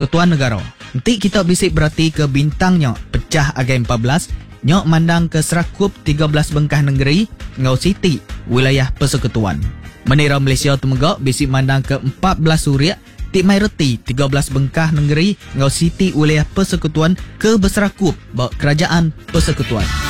Persekutuan Negara. Nanti kita bisik berarti ke bintangnya pecah agai 14. Nyok mandang ke serakup 13 bengkah negeri ngau siti wilayah persekutuan. Menira Malaysia temegak bisik mandang ke 14 suria ti mai reti 13 bengkah negeri ngau siti wilayah persekutuan ke berserakup bak kerajaan persekutuan.